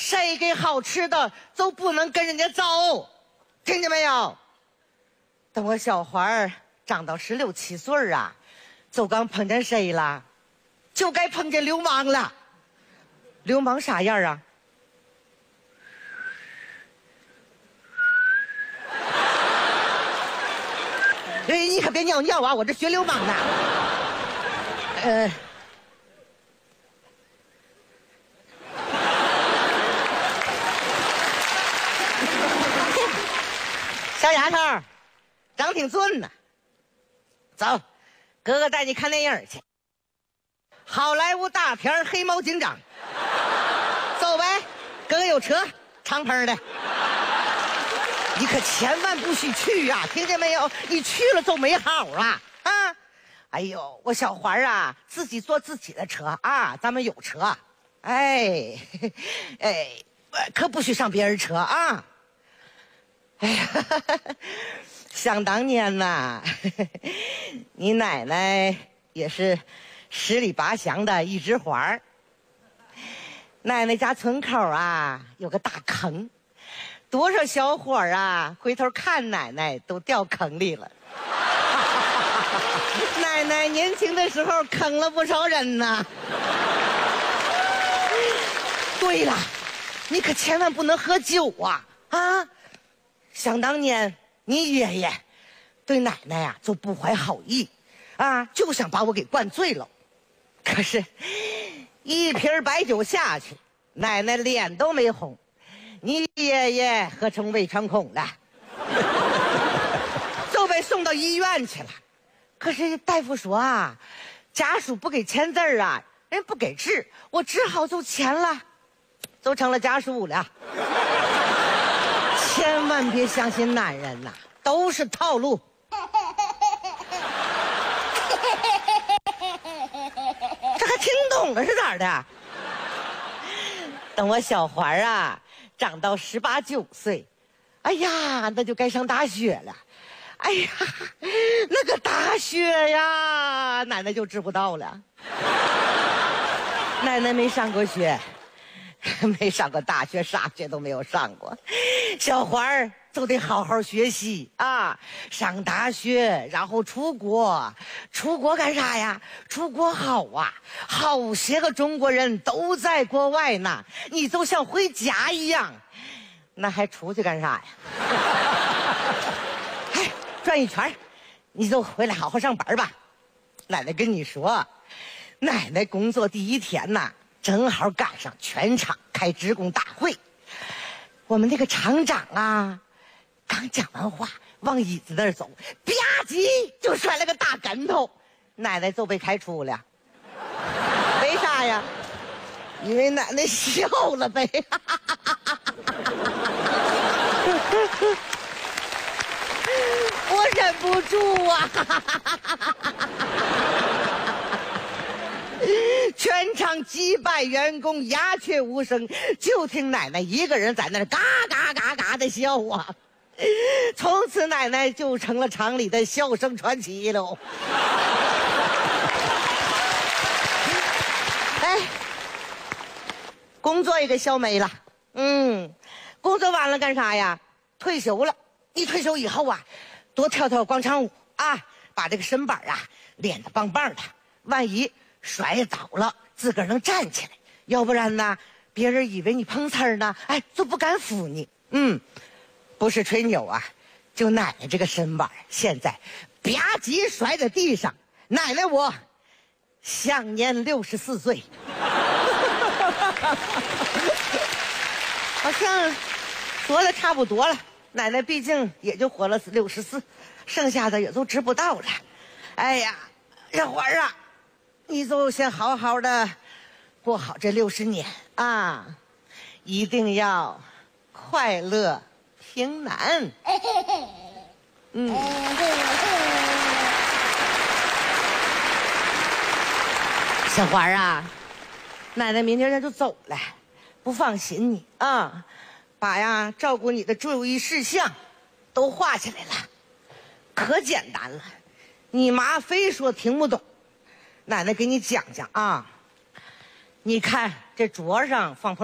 谁给好吃的就不能跟人家走，听见没有？等我小孩儿长到16、17岁啊，就刚碰见谁了？就该碰见流氓了。流氓啥样啊？你可别尿尿啊！我这学流氓呢。小丫头，长挺俊呢。走，哥哥带你看电影去。好莱坞大片《黑猫警长》。走呗，哥哥有车，敞篷的。你可千万不许去呀，听见没有？你去了就没好啊！啊，哎呦，我小环啊，自己坐自己的车啊，咱们有车。哎，可不许上别人车啊！哎呀，想当年呐，你奶奶也是10里8乡的一枝花。奶奶家村口啊有个大坑，多少小伙啊回头看奶奶都掉坑里了。奶奶年轻的时候坑了不少人呢。对了，你可千万不能喝酒啊！啊，想当年你爷爷对奶奶呀就不怀好意啊，就想把我给灌醉了。可是一瓶白酒下去，奶奶脸都没红，你爷爷喝成胃穿孔了。就被送到医院去了。可是大夫说啊，家属不给签字啊，人不给治，我只好就签了，就成了家属了。千万别相信男人呐，都是套路。这还听懂了是咋的？等我小环啊长到18、19岁，哎呀，那就该上大学了。哎呀，那个大学呀，奶奶就知不道了。奶奶没上过学，没上过大学，啥学都没有上过。小环儿就得好好学习啊，上大学，然后出国。出国干啥呀？出国好啊，好些个中国人都在国外呢，你就像回家一样，那还出去干啥呀？哎，转一圈，你就回来好好上班吧。奶奶跟你说，奶奶工作第1天呐，正好赶上全厂开职工大会。我们那个厂长啊，刚讲完话，往椅子那儿走，吧唧就摔了个大跟头，奶奶就被开除了。为啥呀？因为奶奶笑了呗。我忍不住啊。全场几百员工鸦雀无声，就听奶奶一个人在那儿嘎嘎嘎嘎的笑啊。从此奶奶就成了厂里的笑声传奇喽。哎，工作也给笑没了。工作完了干啥呀？退休了。一退休以后啊，多跳跳广场舞啊，把这个身板啊练得棒棒的，万一摔倒了自个儿能站起来，要不然呢别人以为你碰瓷儿呢，哎，就不敢扶你。不是吹牛啊，就奶奶这个身板现在吧唧摔在地上，奶奶我享年64岁。好像说的差不多了，奶奶毕竟也就活了64，剩下的也都知不道了。哎呀，小环啊，你就先好好的过好这60年啊，一定要快乐平安。小环啊，奶奶明天就走了，不放心你啊，把呀照顾你的注意事项都画起来了，可简单了。你妈非说听不懂，奶奶给你讲讲啊。你看这桌上放